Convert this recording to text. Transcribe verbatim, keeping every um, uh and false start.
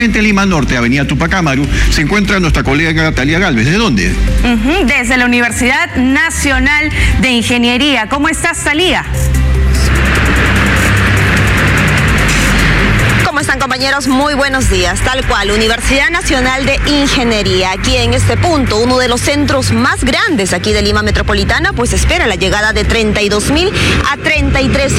En Lima Norte, Avenida Tupac Amaru, se encuentra nuestra colega Talía Galvez. ¿De dónde? Uh-huh, desde la Universidad Nacional de Ingeniería. ¿Cómo estás, Talía? ¿Cómo están, compañeros? Muy buenos días. Tal cual, Universidad Nacional de Ingeniería. Aquí en este punto, uno de los centros más grandes aquí de Lima Metropolitana, pues espera la llegada de treinta y dos mil a treinta y tres